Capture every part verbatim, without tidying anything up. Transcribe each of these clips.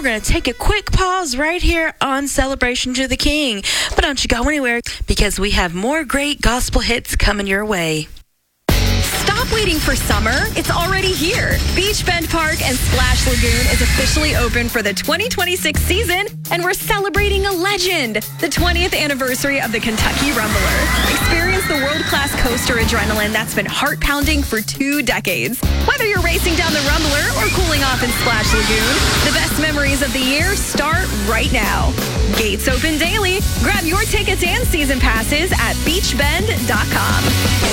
we're going to take a quick pause right here on Celebration to the King. But don't you go anywhere, because we have more great gospel hits coming your way. Stop waiting for summer. It's already here. Beach Bend Park and Splash Lagoon is officially open for the twenty twenty-six season, and we're celebrating a legend, the twentieth anniversary of the Kentucky Rumbler. Experience the world-class coaster adrenaline that's been heart-pounding for two decades. Whether you're racing down the Rumbler or cooling off in Splash Lagoon, the best memories of the year start right now. Gates open daily. Grab your tickets and season passes at beach bend dot com.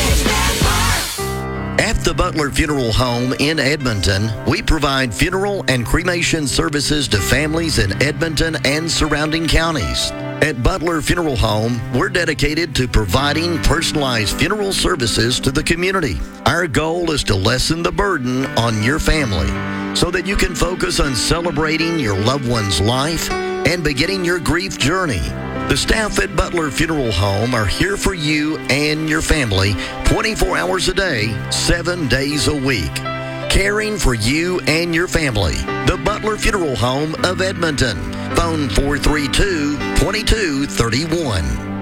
At the Butler Funeral Home in Edmonton, we provide funeral and cremation services to families in Edmonton and surrounding counties. At Butler Funeral Home, we're dedicated to providing personalized funeral services to the community. Our goal is to lessen the burden on your family so that you can focus on celebrating your loved one's life and beginning your grief journey. The staff at Butler Funeral Home are here for you and your family twenty-four hours a day, seven days a week. Caring for you and your family. The Butler Funeral Home of Edmonton. Phone four three two, two two three one.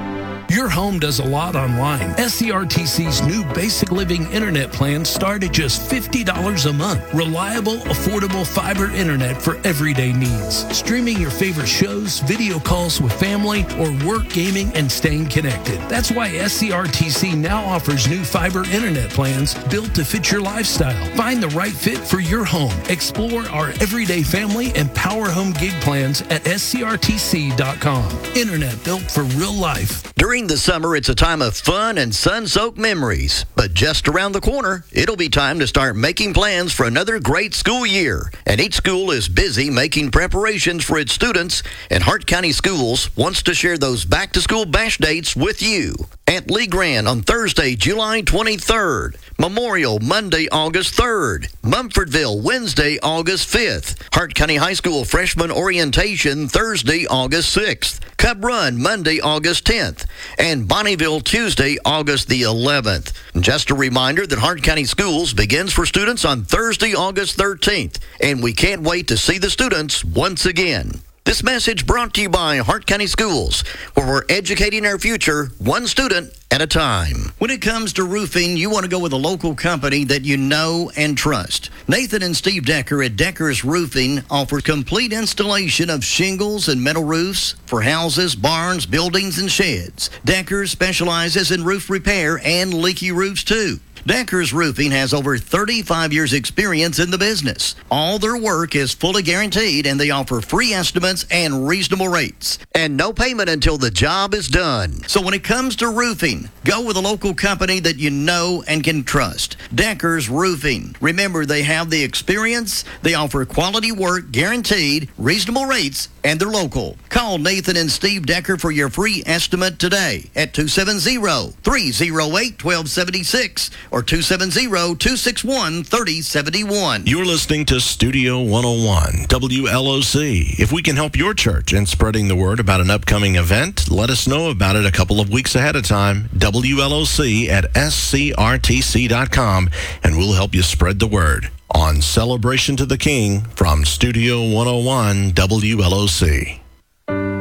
Your home does a lot online. S C R T C's new Basic Living Internet plan start at just fifty dollars a month. Reliable, affordable fiber internet for everyday needs. Streaming your favorite shows, video calls with family, or work, gaming, and staying connected. That's why S C R T C now offers new fiber internet plans built to fit your lifestyle. Find the right fit for your home. Explore our everyday family and power home gig plans at S C R T C dot com. Internet built for real life. During the summer, it's a time of fun and sun-soaked memories. But just around the corner, it'll be time to start making plans for another great school year. And each school is busy making preparations for its students, and Hart County Schools wants to share those back-to-school bash dates with you. At Lee Grand on Thursday, July twenty-third. Memorial, Monday, August third. Mumfordville, Wednesday, August fifth. Hart County High School Freshman Orientation, Thursday, August sixth. Cub Run, Monday, August tenth. And Bonnieville, Tuesday, August the eleventh. Just a reminder that Hart County Schools begins for students on Thursday, August thirteenth. And we can't wait to see the students once again. This message brought to you by Hart County Schools, where we're educating our future one student at a time. When it comes to roofing, you want to go with a local company that you know and trust. Nathan and Steve Decker at Decker's Roofing offer complete installation of shingles and metal roofs for houses, barns, buildings, and sheds. Deckers specializes in roof repair and leaky roofs, too. Decker's Roofing has over thirty-five years experience in the business. All their work is fully guaranteed, and they offer free estimates and reasonable rates. And no payment until the job is done. So when it comes to roofing, go with a local company that you know and can trust. Decker's Roofing. Remember, they have the experience, they offer quality work, guaranteed, reasonable rates, and they're local. Call Nathan and Steve Decker for your free estimate today at two seven zero, three zero eight, one two seven six or two seven zero, two six one, three zero seven one. You're listening to Studio one oh one, W L O C. If we can help your church in spreading the word about an upcoming event, let us know about it a couple of weeks ahead of time. W L O C at S C R T C dot com, and we'll help you spread the word on Celebration to the King from Studio one oh one, W L O C.